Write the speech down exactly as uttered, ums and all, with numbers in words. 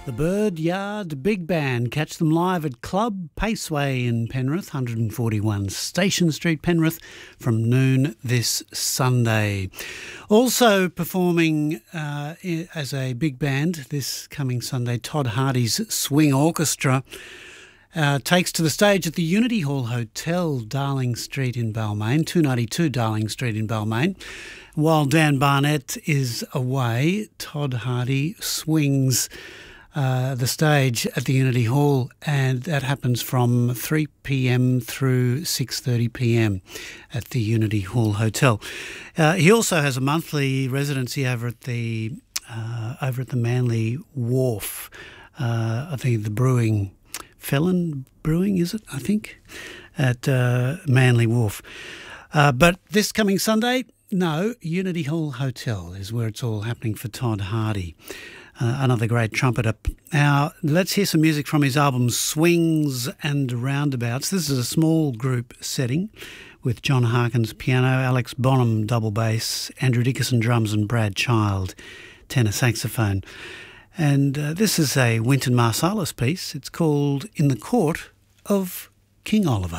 The Bird Yard Big Band. Catch them live at Club Paceway in Penrith, one forty-one Station Street, Penrith, from noon this Sunday. Also performing uh, as a big band this coming Sunday, Todd Hardy's Swing Orchestra uh, takes to the stage at the Unity Hall Hotel, Darling Street in Balmain, two ninety-two Darling Street in Balmain. While Dan Barnett is away, Todd Hardy swings Uh, the stage at the Unity Hall, and that happens from three p.m. through six thirty p.m. at the Unity Hall Hotel. Uh, he also has a monthly residency over at the uh, over at the Manly Wharf. Uh, I think the Brewing Felon Brewing, is it? I think at uh, Manly Wharf. Uh, but this coming Sunday, no, Unity Hall Hotel is where it's all happening for Todd Hardy. Uh, another great trumpeter. Now, let's hear some music from his album Swings and Roundabouts. This is a small group setting with John Harkins piano, Alex Bonham double bass, Andrew Dickerson drums and Brad Child tenor saxophone. And uh, this is a Wynton Marsalis piece. It's called In the Court of King Oliver.